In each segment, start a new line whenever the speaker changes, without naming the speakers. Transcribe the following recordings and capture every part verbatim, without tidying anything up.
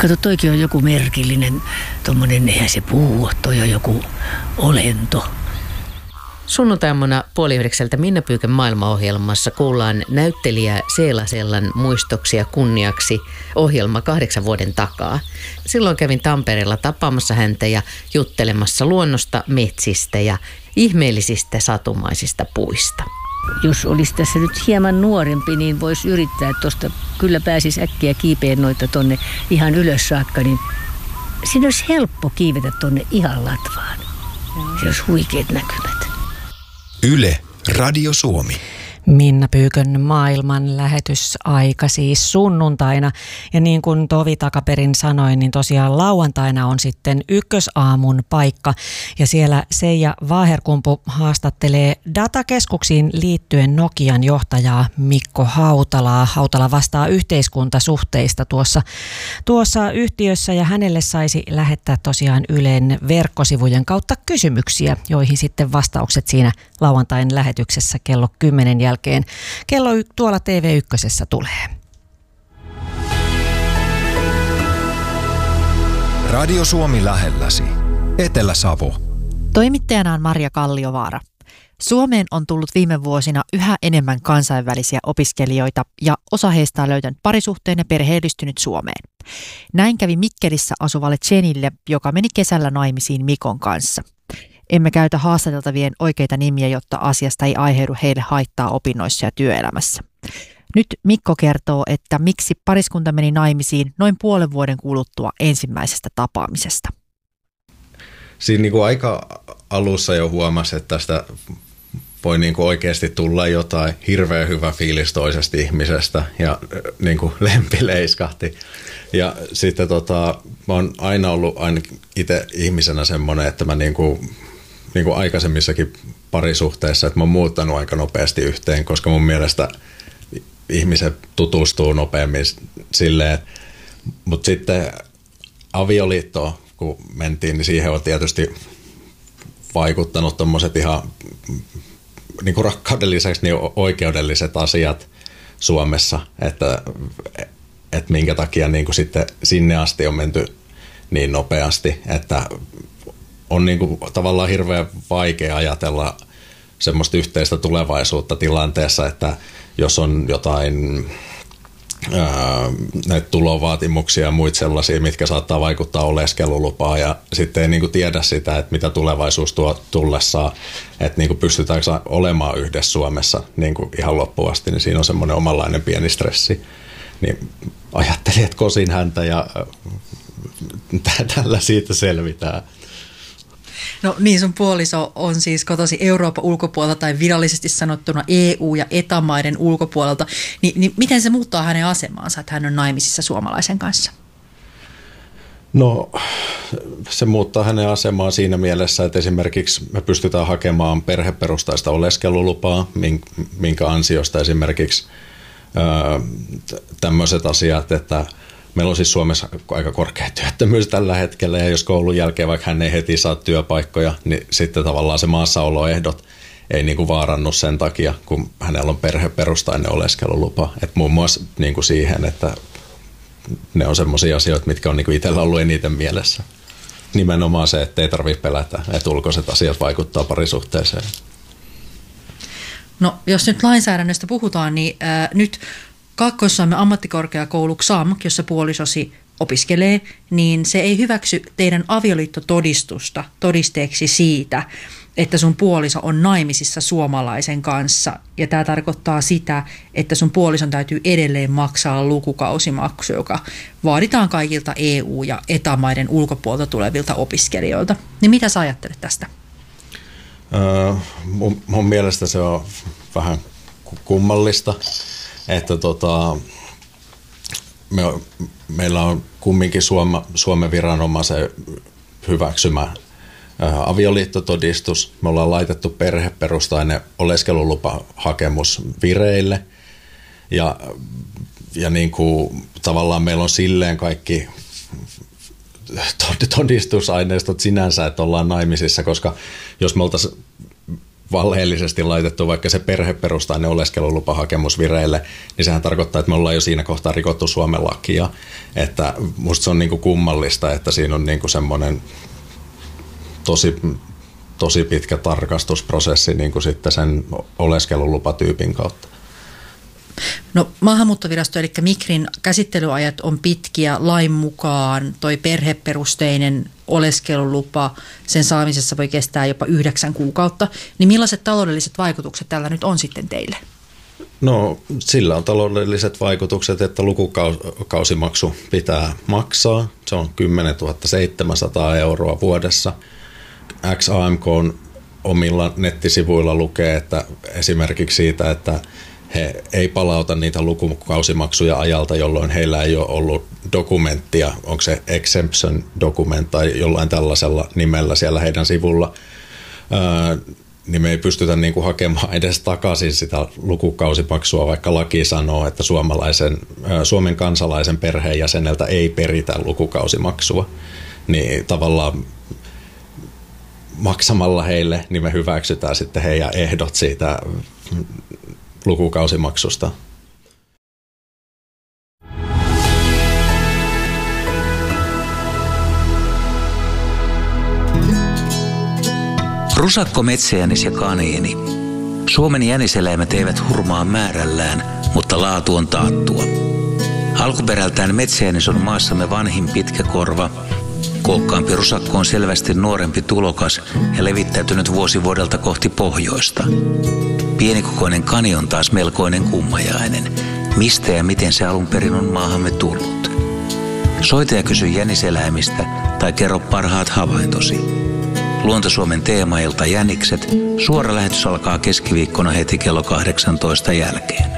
Kato, toikin on joku merkillinen, tommonen, eihän se puu, toi on joku olento.
Sunnuntaimuna puoli yhdeksältä Minna Pyykän maailmaohjelmassa kuullaan näyttelijä Seelasellan muistoksia kunniaksi ohjelma kahdeksan vuoden takaa. Silloin kävin Tampereella tapaamassa häntä ja juttelemassa luonnosta, metsistä ja ihmeellisistä satumaisista puista.
Jos olisi tässä nyt hieman nuorempi, niin voisi yrittää, että tuosta kyllä pääsisi äkkiä kiipeen noita tonne ihan ylös saakka, niin siinä olisi helppo kiivetä tonne ihan latvaan. Se olisi huikeat näkymät.
Yle, Radio Suomi.
Minna Pyykön maailman lähetysaika siis sunnuntaina. Ja niin kuin Tovi takaperin sanoi, niin tosiaan lauantaina on sitten ykkösaamun paikka. Ja siellä Seija Vaaherkumpu haastattelee datakeskuksiin liittyen Nokian johtajaa Mikko Hautalaa. Hautala vastaa yhteiskuntasuhteista tuossa, tuossa yhtiössä ja hänelle saisi lähettää tosiaan Ylen verkkosivujen kautta kysymyksiä, joihin sitten vastaukset siinä lauantain lähetyksessä kello kymmenen jälkeen. Kello y- tuolla T V yksi tulee.
Radio Suomi lähelläsi. Etelä-Savo.
Toimittajana on Marja Kalliovaara. Suomeen on tullut viime vuosina yhä enemmän kansainvälisiä opiskelijoita ja osa heistä on löytänyt parisuhteen ja perheellistynyt Suomeen. Näin kävi Mikkelissä asuvalle Jenille, joka meni kesällä naimisiin Mikon kanssa. Emme käytä haastateltavien oikeita nimiä, jotta asiasta ei aiheudu heille haittaa opinnoissa ja työelämässä. Nyt Mikko kertoo, että miksi pariskunta meni naimisiin noin puolen vuoden kuluttua ensimmäisestä tapaamisesta.
Siinä niin kuin aika alussa jo huomasi, että tästä voi niin kuin oikeasti tulla jotain hirveän hyvä fiilis toisesta ihmisestä ja niin kuin lempi leiskahti. Ja sitten tota, mä oon aina ollut aina itse ihmisenä semmoinen, että mä niin kuin, niin kuin aikaisemmissakin parisuhteissa, että mä oon muuttanut aika nopeasti yhteen, koska mun mielestä ihmiset tutustuu nopeammin silleen. Mutta sitten avioliittoon, kun mentiin, niin siihen on tietysti vaikuttanut tommoset ihan niin kuin rakkauden lisäksi niin oikeudelliset asiat Suomessa, että, että minkä takia niin kuin sitten sinne asti on menty niin nopeasti, että on niin kuin tavallaan hirveän vaikea ajatella semmoista yhteistä tulevaisuutta tilanteessa, että jos on jotain ää, näitä tulovaatimuksia ja muita sellaisia, mitkä saattaa vaikuttaa oleskelulupaan ja sitten ei niin kuin tiedä sitä, että mitä tulevaisuus tuo tullessaan, että niin kuin pystytäänkö olemaan yhdessä Suomessa niin kuin ihan loppuun asti, niin siinä on semmoinen omanlainen pieni stressi. Niin ajattelin, että kosin häntä ja tällä siitä selvitään.
No niin, sun puoliso on siis kotoisin Euroopan ulkopuolelta tai virallisesti sanottuna E U- ja E T A-maiden ulkopuolelta. Ni, niin miten se muuttaa hänen asemaansa, että hän on naimisissa suomalaisen kanssa?
No se muuttaa hänen asemaan siinä mielessä, että esimerkiksi me pystytään hakemaan perheperustaista oleskelulupaa, minkä ansiosta esimerkiksi tämmöiset asiat, että meillä on siis Suomessa aika korkea työttömyys tällä hetkellä ja jos koulun jälkeen vaikka hän ei heti saa työpaikkoja, niin sitten tavallaan se maassaoloehdot ei niin kuin vaarannu sen takia, kun hänellä on perheperustainen oleskelulupa. Et muun muassa niin kuin siihen, että ne on semmoisia asioita, mitkä on niin kuin itsellä ollut eniten mielessä. Nimenomaan se, että ei tarvitse pelätä, että ulkoiset asiat vaikuttaa parisuhteeseen.
No jos nyt lainsäädännöstä puhutaan, niin ää, nyt Kaakkois-Suomen ammattikorkeakoulu X A M, jossa puolisosi opiskelee, niin se ei hyväksy teidän avioliittotodistusta todisteeksi siitä, että sun puoliso on naimisissa suomalaisen kanssa. Ja tämä tarkoittaa sitä, että sun puolison täytyy edelleen maksaa lukukausimaksu, joka vaaditaan kaikilta E U- ja E T A-maiden ulkopuolelta tulevilta opiskelijoilta. Niin mitä sä ajattelet tästä?
Öö, mun, mun mielestä se on vähän kummallista. Että tota, me, meillä on kumminkin Suoma, Suomen viranomaisen hyväksymä ää, avioliittotodistus. Me ollaan laitettu perheperustainen oleskelulupahakemus vireille. Ja, ja niin kuin, tavallaan meillä on silleen kaikki todistusaineistot sinänsä, että ollaan naimisissa, koska jos me oltaisiin valheellisesti laitettu vaikka se perheperustainen oleskelulupahakemus vireille, niin sehän tarkoittaa, että me ollaan jo siinä kohtaa rikottu Suomen lakia. Että musta se on niin kuin kummallista, että siinä on niin kuin semmoinen tosi, tosi pitkä tarkastusprosessi niin kuin sitten sen oleskelulupatyypin kautta.
No maahanmuuttovirasto eli Migrin käsittelyajat on pitkiä lain mukaan. Toi perheperusteinen oleskelulupa, sen saamisessa voi kestää jopa yhdeksän kuukautta. Niin millaiset taloudelliset vaikutukset tällä nyt on sitten teille?
No sillä on taloudelliset vaikutukset, että lukukausimaksu pitää maksaa. Se on kymmenentuhatta seitsemänsataa euroa vuodessa. X A M K:n omilla nettisivuilla lukee, että esimerkiksi siitä, että he ei palauta niitä lukukausimaksuja ajalta, jolloin heillä ei ole ollut dokumenttia, onko se exemption document tai jollain tällaisella nimellä siellä heidän sivulla, ää, niin me ei pystytä niinku hakemaan edes takaisin sitä lukukausimaksua, vaikka laki sanoo, että suomalaisen, ää, Suomen kansalaisen perheenjäseneltä ei peritä lukukausimaksua. Niin tavallaan maksamalla heille, niin me hyväksytään sitten heidän ehdot siitä lukukausimaksusta.
Rusakko, metsäjänis ja kaniini. Suomen jäniseläimet eivät hurmaa määrällään, mutta laatu on taattua. Alkuperältään metsäjänis on maassamme vanhin pitkäkorva. Kookkaampi rusakko on selvästi nuorempi tulokas ja levittäytynyt vuosi vuodelta kohti pohjoista. Pienikokoinen kani on taas melkoinen kummajainen. Mistä ja miten se alun perin on maahamme tullut? Soita ja kysy jäniseläimistä tai kerro parhaat havaintosi. Luonto-Suomen teemailta Jänikset. Suora lähetys alkaa keskiviikkona heti kello kahdeksantoista jälkeen.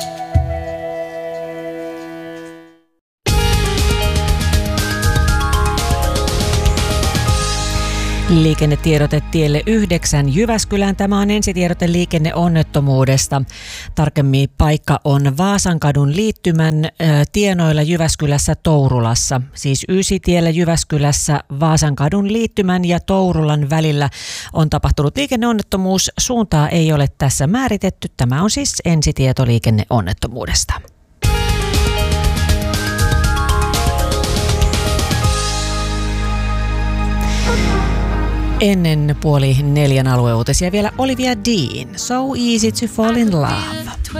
Liikennetiedote tielle yhdeksän Jyväskylään. Tämä on ensitiedote liikenneonnettomuudesta. Tarkemmin paikka on Vaasankadun liittymän ä, tienoilla Jyväskylässä Tourulassa. Siis Ysitiellä Jyväskylässä Vaasankadun liittymän ja Tourulan välillä on tapahtunut liikenneonnettomuus. Suuntaa ei ole tässä määritetty. Tämä on siis ensitieto liikenneonnettomuudesta. Ennen puoli neljän alueuutisia vielä Olivia Dean. So easy to fall in love.